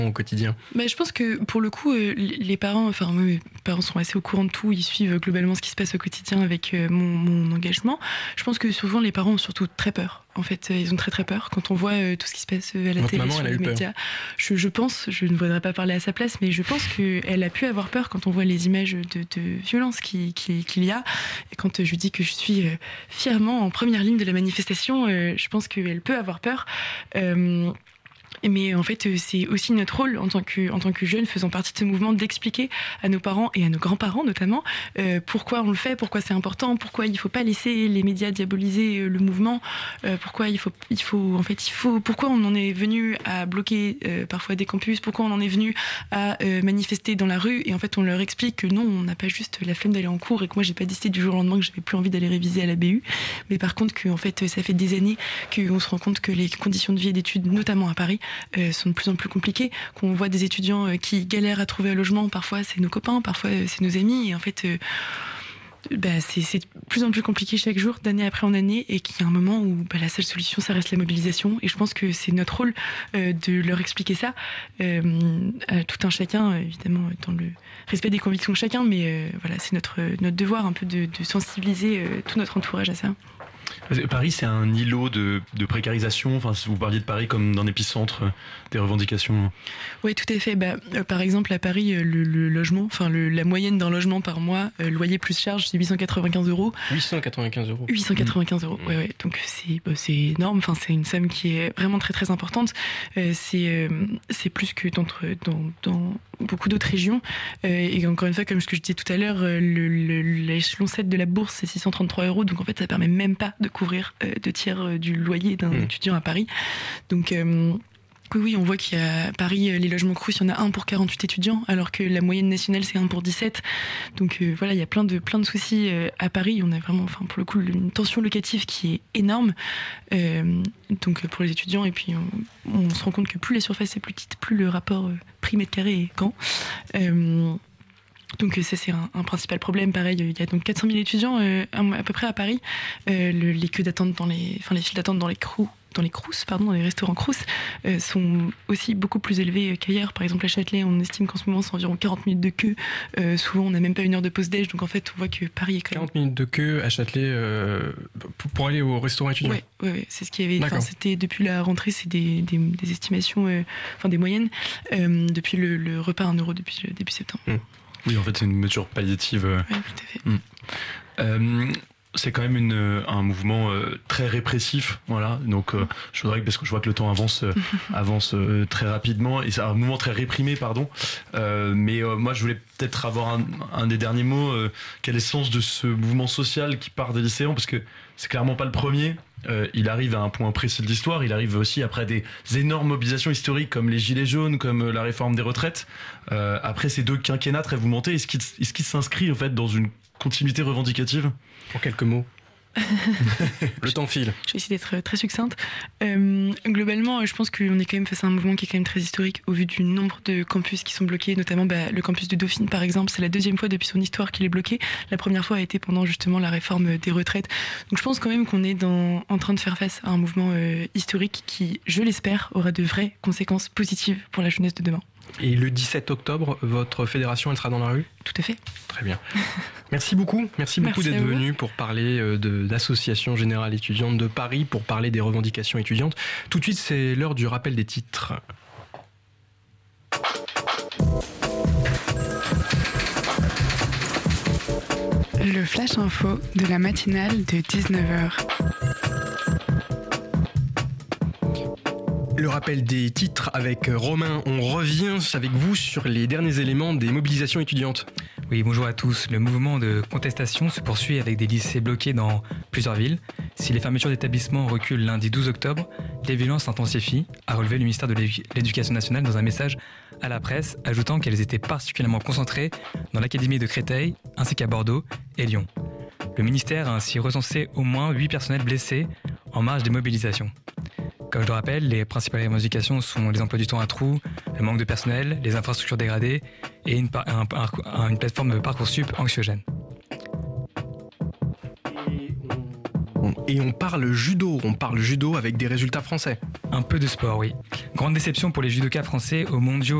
au quotidien? Je pense que pour le coup, les parents, moi, mes parents sont assez au courant de tout, ils suivent globalement ce qui se passe au quotidien avec mon engagement. Je pense que souvent les parents ont surtout très peur. En fait, ils ont très très peur quand on voit tout ce qui se passe à la télé, sur les médias. Je pense, je ne voudrais pas parler à sa place, mais je pense qu'elle a pu avoir peur quand on voit les images de violence qu'il y a. Et quand je dis que je suis fièrement en première ligne de la manifestation, je pense qu'elle peut avoir peur. Mais en fait, c'est aussi notre rôle en tant que jeunes faisant partie de ce mouvement d'expliquer à nos parents et à nos grands-parents notamment pourquoi on le fait, pourquoi c'est important, pourquoi il ne faut pas laisser les médias diaboliser le mouvement, pourquoi pourquoi on en est venu à bloquer parfois des campus, pourquoi on en est venu à manifester dans la rue. Et en fait, on leur explique que non, on n'a pas juste la flemme d'aller en cours et que moi, j'ai pas décidé du jour au lendemain que j'avais plus envie d'aller réviser à la BU, mais par contre que en fait, ça fait des années qu'on se rend compte que les conditions de vie et d'études, notamment à Paris, sont de plus en plus compliquées, qu'on voit des étudiants qui galèrent à trouver un logement, parfois c'est nos copains, parfois c'est nos amis, et en fait c'est de plus en plus compliqué chaque jour, d'année après en année, et qu'il y a un moment où la seule solution ça reste la mobilisation, et je pense que c'est notre rôle de leur expliquer ça à tout un chacun, évidemment dans le respect des convictions de chacun, mais voilà, c'est notre devoir un peu de sensibiliser tout notre entourage à ça. Paris, c'est un îlot de précarisation. Enfin, vous parliez de Paris comme d'un épicentre des revendications. Oui, tout à fait. Par exemple, à Paris, le logement, la moyenne d'un logement par mois, loyer plus charge, c'est 895 €. 895 €. 895 €. Ouais. Donc c'est énorme. Enfin, c'est une somme qui est vraiment très très importante. C'est plus que dans beaucoup d'autres régions. Et encore une fois, comme ce que je disais tout à l'heure, l'échelon 7 de la bourse, c'est 633 €. Donc en fait, ça permet même pas de couvrir 2 tiers du loyer d'un étudiant à Paris. Donc oui, on voit qu'il y a à Paris, les logements Crous, il y en a 1 pour 48 étudiants, alors que la moyenne nationale, c'est 1 pour 17. Donc voilà, il y a plein de soucis à Paris. On a vraiment, pour le coup, une tension locative qui est énorme donc pour les étudiants. Et puis, on se rend compte que plus la surface est plus petite, plus le rapport prix mètre carré est grand. Donc ça, c'est un principal problème. Pareil, il y a donc 400 000 étudiants à peu près à Paris. Les queues d'attente les files d'attente dans les Crous, dans les restaurants Crous, sont aussi beaucoup plus élevées qu'ailleurs. Par exemple, à Châtelet, on estime qu'en ce moment, c'est environ 40 minutes de queue. Souvent, on n'a même pas 1 heure de pause déj. Donc en fait, on voit que Paris est quand même... 40 minutes de queue à Châtelet pour aller au restaurant étudiant. Oui, c'est ce qu'il y avait. C'était depuis la rentrée, c'est des estimations, des moyennes. Depuis le repas à 1 € depuis le début septembre. Oui, en fait, c'est une mesure palliative. Oui, tout à fait. C'est quand même un mouvement très répressif, voilà. Donc, je voudrais, parce que je vois que le temps avance très rapidement, et c'est un mouvement très réprimé, pardon. Mais moi, je voulais peut-être avoir un des derniers mots. Quel est le sens de ce mouvement social qui part des lycéens, parce que c'est clairement pas le premier. Il arrive à un point précis de l'histoire. Il arrive aussi après des énormes mobilisations historiques comme les Gilets jaunes, comme la réforme des retraites. Après ces 2 quinquennats très mouvementés, est-ce qu'il s'inscrit en fait dans une continuité revendicative? En quelques mots. Le temps file. Je vais essayer d'être très succincte. Globalement, je pense qu'on est quand même face à un mouvement qui est quand même très historique au vu du nombre de campus qui sont bloqués, notamment le campus de Dauphine par exemple. C'est la 2e fois depuis son histoire qu'il est bloqué. La première fois a été pendant justement la réforme des retraites. Donc je pense quand même qu'on est en train de faire face à un mouvement historique qui, je l'espère, aura de vraies conséquences positives pour la jeunesse de demain. Et le 17 octobre, votre fédération, elle sera dans la rue ? Tout à fait. Très bien. Merci beaucoup d'être venu pour parler d'Association Générale Étudiante de Paris, pour parler des revendications étudiantes. Tout de suite, c'est l'heure du rappel des titres. Le Flash Info de la matinale de 19h. Le rappel des titres avec Romain. On revient avec vous sur les derniers éléments des mobilisations étudiantes. Oui, bonjour à tous. Le mouvement de contestation se poursuit avec des lycées bloqués dans plusieurs villes. Si les fermetures d'établissements reculent lundi 12 octobre, les violences s'intensifient, a relevé le ministère de l'Éducation nationale dans un message à la presse, ajoutant qu'elles étaient particulièrement concentrées dans l'académie de Créteil, ainsi qu'à Bordeaux et Lyon. Le ministère a ainsi recensé au moins 8 personnels blessés en marge des mobilisations. Comme je le rappelle, les principales revendications sont les emplois du temps à trous, le manque de personnel, les infrastructures dégradées et une plateforme de Parcoursup anxiogène. Et on parle judo avec des résultats français. Un peu de sport, oui. Grande déception pour les judokas français aux mondiaux